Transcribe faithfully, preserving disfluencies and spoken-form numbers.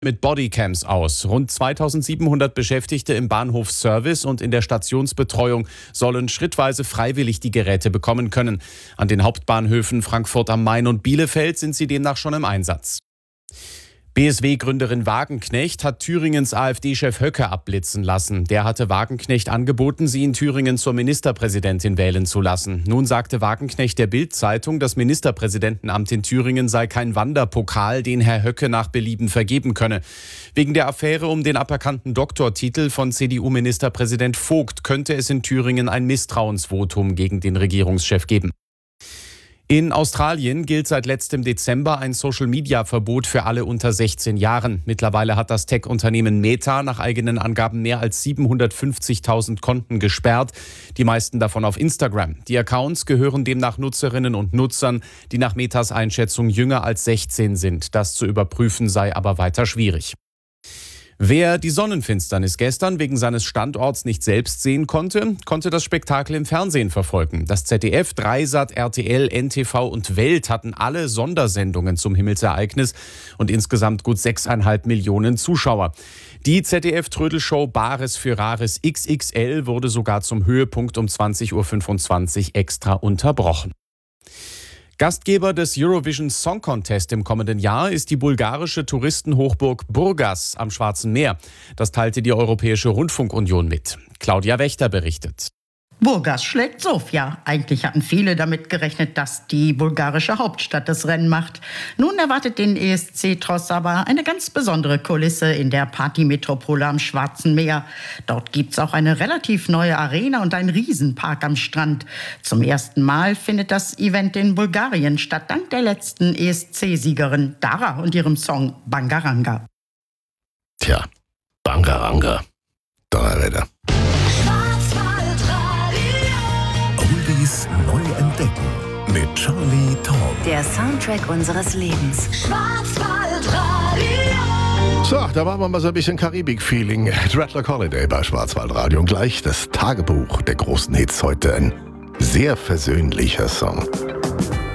Mit Bodycams aus. Rund zweitausendsiebenhundert Beschäftigte im Bahnhofsservice und in der Stationsbetreuung sollen schrittweise freiwillig die Geräte bekommen können. An den Hauptbahnhöfen Frankfurt am Main und Bielefeld sind sie demnach schon im Einsatz. B S W-Gründerin Wagenknecht hat Thüringens AfD-Chef Höcke abblitzen lassen. Der hatte Wagenknecht angeboten, sie in Thüringen zur Ministerpräsidentin wählen zu lassen. Nun sagte Wagenknecht der Bild-Zeitung, das Ministerpräsidentenamt in Thüringen sei kein Wanderpokal, den Herr Höcke nach Belieben vergeben könne. Wegen der Affäre um den aberkannten Doktortitel von C D U-Ministerpräsident Vogt könnte es in Thüringen ein Misstrauensvotum gegen den Regierungschef geben. In Australien gilt seit letztem Dezember ein Social-Media-Verbot für alle unter sechzehn Jahren. Mittlerweile hat das Tech-Unternehmen Meta nach eigenen Angaben mehr als siebenhundertfünfzigtausend Konten gesperrt, die meisten davon auf Instagram. Die Accounts gehören demnach Nutzerinnen und Nutzern, die nach Metas Einschätzung jünger als sechzehn sind. Das zu überprüfen sei aber weiter schwierig. Wer die Sonnenfinsternis gestern wegen seines Standorts nicht selbst sehen konnte, konnte das Spektakel im Fernsehen verfolgen. Das Z D F, Dreisat, R T L, N T V und Welt hatten alle Sondersendungen zum Himmelsereignis und insgesamt gut sechseinhalb Millionen Zuschauer. Die Z D F-Trödelshow Bares für Rares X X L wurde sogar zum Höhepunkt um zwanzig Uhr fünfundzwanzig extra unterbrochen. Gastgeber des Eurovision Song Contest im kommenden Jahr ist die bulgarische Touristenhochburg Burgas am Schwarzen Meer. Das teilte die Europäische Rundfunkunion mit. Claudia Wächter berichtet. Burgas schlägt Sofia. Eigentlich hatten viele damit gerechnet, dass die bulgarische Hauptstadt das Rennen macht. Nun erwartet den E S C-Tross aber eine ganz besondere Kulisse in der Partymetropole am Schwarzen Meer. Dort gibt's auch eine relativ neue Arena und einen Riesenpark am Strand. Zum ersten Mal findet das Event in Bulgarien statt, dank der letzten E S C-Siegerin Dara und ihrem Song Bangaranga. Tja, Bangaranga. Donnerwetter. Neu entdecken mit Charlie Taumm. Der Soundtrack unseres Lebens. Schwarzwaldradio. So, da machen wir mal so ein bisschen Karibik-Feeling. Dreadlock Holiday bei Schwarzwaldradio. Und gleich das Tagebuch der großen Hits heute. Ein sehr versöhnlicher Song.